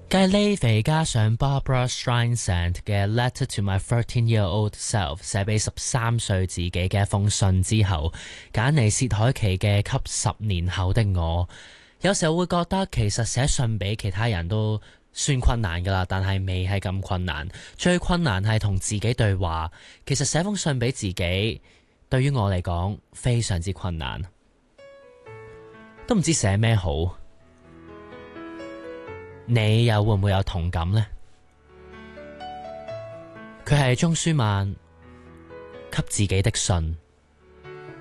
繼 Levy 加上 Barbara Streisand 嘅 Letter to My 13-Year-Old Self 寫俾13歲自己嘅一封信之後，揀嚟薛凱琪嘅給10年後的我，有時候會覺得其實寫信俾其他人都算困難㗎啦，但係未係咁困難，最困難係同自己對話。其實寫封信俾自己對於我嚟講非常之困難，都唔知寫咩好。你又會唔會有同感呢？佢係鍾舒漫給自己的信。